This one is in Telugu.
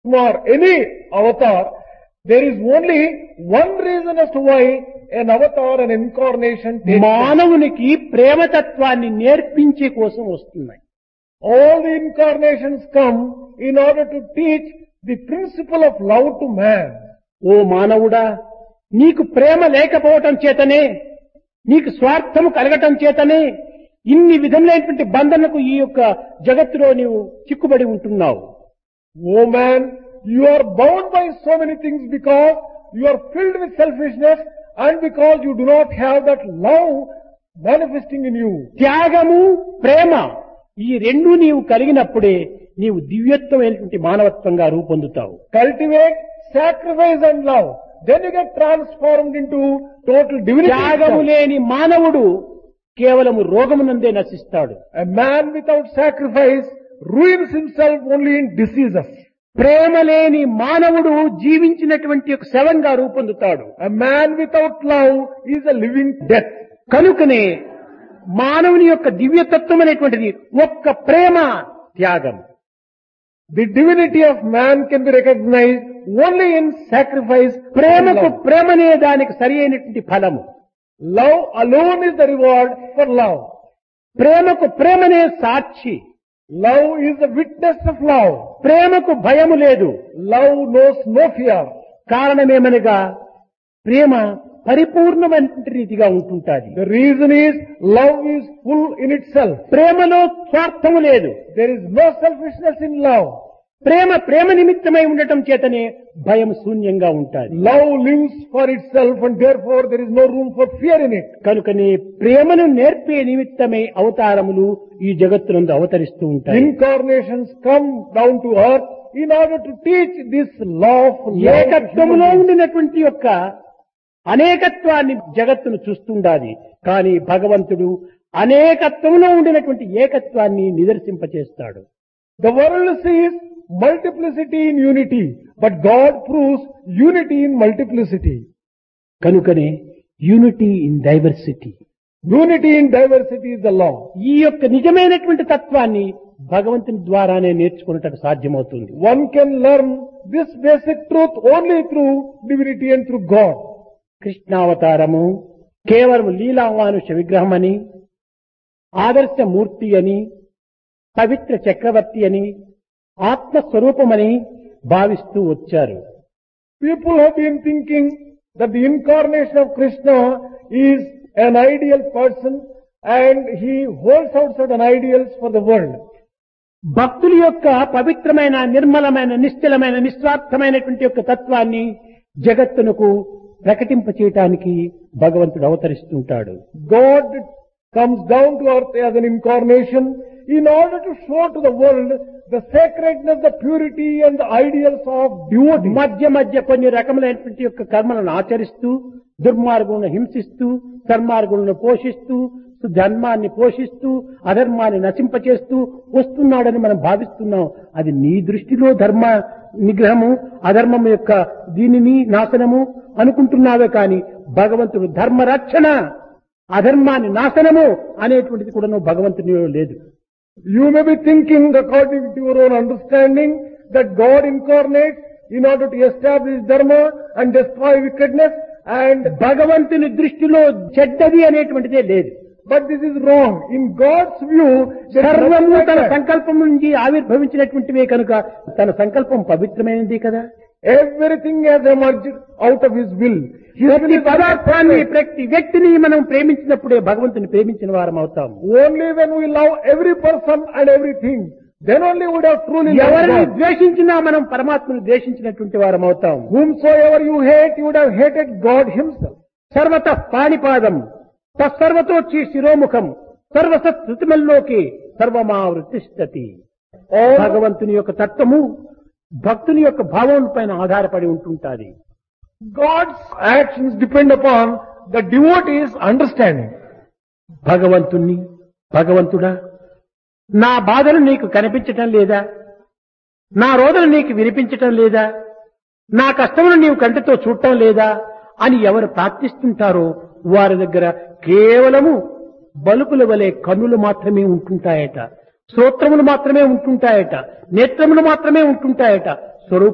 For any avatar, there is only one reason as to why an avatar, an incarnation takes place. మానవునికి ప్రేమతత్వాన్ని నేర్పించే కోసం వస్తున్నాయి. All the incarnations come in order to teach the principle of love to man. ఓ మానవుడా, నీకు ప్రేమ లేకపోవటం చేతనే, నీకు స్వార్థము కలగటం చేతనే ఇన్ని విధములైనటువంటి బంధనకు ఈ యొక్క జగత్తులో నీవు చిక్కుబడి ఉంటున్నావు. Oh man, you are bound by so many things because you are filled with selfishness and because you do not have that love manifesting in you. త్యాగము, ప్రేమ ఈ రెండు నీవు కలిగినప్పుడే నీవు దివ్యత్వమైనటువంటి మానవత్వంగా రూపొందుతావు. Cultivate sacrifice and love. Then you get transformed into total divinity. త్యాగము లేని మానవుడు కేవలము రోగమునందే నశిస్తాడు. A man without sacrifice ruins himself only in diseases. ప్రేమ లేని మానవుడు జీవించినటువంటి ఒక శవంగా రూపొందుతాడు. A man without love is a living death. కనుకనే మానవుని యొక్క దివ్యతత్వం అనేటువంటిది ఒక్క ప్రేమ, త్యాగం. The divinity of man can be recognized only in sacrifice. ప్రేమకు ప్రేమనే దానికి సరి అయినటువంటి ఫలము. Love alone is the reward for love. ప్రేమకు ప్రేమనే సాక్షి. Love is the witness of love. ప్రేమకు భయము లేదు. Love knows no fear. కారణమేమనగా ప్రేమ పరిపూర్ణమైన రీతిగా ఉంటుంటాది. The reason is love is full in itself. ప్రేమలో స్వార్థము లేదు. There is no selfishness in love. ప్రేమ నిమిత్తమై ఉండటం చేతనే భయం శూన్యంగా ఉంటాది. Love lives for itself and therefore there is no room for fear in it. కనుకనే ప్రేమను నేర్పే నిమిత్తమై అవతారములు ఈ జగత్తునందు అవతరిస్తూ ఉంటాయి. Incarnations come down to earth in order to teach this law of love. ఏకత్వములో ఉండినటువంటి యొక్క అనేకత్వాన్ని జగత్తును చూస్తుండాలి. కానీ భగవంతుడు అనేకత్వంలో ఉండినటువంటి ఏకత్వాన్ని నిదర్శింపచేస్తాడు. The world sees multiplicity in unity, but God proves unity in multiplicity. కనుకనే unity in diversity. Unity in diversity is the law. ఈ యొక్క నిజమైనటువంటి తత్వాన్ని భగవంతుని ద్వారానే నేర్చుకున్నట్టు సాధ్యమవుతుంది. One can learn this basic truth only through divinity and through God. కృష్ణావతారము కేవలం లీలామానుష విగ్రహమని, ఆదర్శమూర్తి అని, పవిత్ర చక్రవర్తి అని, ఆత్మస్వరూపమని భావిస్తూ వచ్చారు. People have been thinking that the incarnation of Krishna is an ideal person and he holds out certain ideals for the world. భక్తుల యొక్క పవిత్రమైన, నిర్మలమైన, నిశ్చలమైన, నిస్వార్థమైనటువంటి యొక్క తత్వాన్ని జగత్తునకు ప్రకటింపచేయటానికి భగవంతుడు అవతరిస్తుంటాడు. God comes down to earth as an incarnation in order to show to the world the sacredness, the purity and the ideals of devotee. మధ్య మధ్య కొన్ని రకములైనటువంటి యొక్క కర్మలను ఆచరిస్తూ, దుర్మార్గులను హింసిస్తూ, సన్మార్గులను పోషిస్తూ, ధర్మాన్ని పోషిస్తూ, అధర్మాన్ని నశింపచేస్తూ వస్తున్నాడని మనం భావిస్తున్నాం. అది నీ దృష్టిలో ధర్మ నిగ్రహము, అధర్మం యొక్క దీనిని నాశనము అనుకుంటున్నావే కానీ భగవంతుడు ధర్మ రక్షణ, అధర్మాన్ని నాశనము అనేటువంటిది కూడా నువ్వు భగవంతునిలో లేదు. You may be thinking according to your own understanding that God incarnates in order to establish dharma and destroy wickedness, and భగవంతుని దృష్టిలో చెడ్డది అనేటువంటిదే లేదు. but this is wrong. In God's view, సర్వము తన సంకల్పం నుంచి ఆవిర్భవించినటువంటివే కనుక తన సంకల్పం పవిత్రమైనది కదా. everything has emerged out of His will. ప్రతి పదార్థాన్ని, ప్రతి వ్యక్తిని మనం ప్రేమించినప్పుడే భగవంతుని ప్రేమించిన వారం అవుతాం. Only when we love every person and everything, then only we would have truly loved ఎవరిని God. ద్వేషించినా మనం పరమాత్మను ద్వేషించినటువంటి వారం అవుతాం. Whomsoever you hate, you would have hated God Himself. సర్వత పాణిపాదం తత్సర్వతోచ్చి శిరోముఖం సర్వసత్ శృతిమల్లోకి సర్వమావృతిష్టతి. భగవంతుని యొక్క తత్వము భక్తుని యొక్క భావం పైన ఆధారపడి ఉంటుంటాది. God's actions depend upon the devotee's understanding. భగవంతుడా, నా బాధలు నీకు కనిపించటం లేదా? నా రోదలు నీకు వినిపించటం లేదా? నా కష్టమును నీవు కంటితో చూడటం లేదా అని ఎవరు ప్రార్థిస్తుంటారో వారి దగ్గర కేవలము బలుపుల వలె కన్నులు మాత్రమే ఉంటుంటాయట, శ్రోత్రములు మాత్రమే ఉంటుంటాయట, నేత్రములు మాత్రమే ఉంటుంటాయట. స్వరూప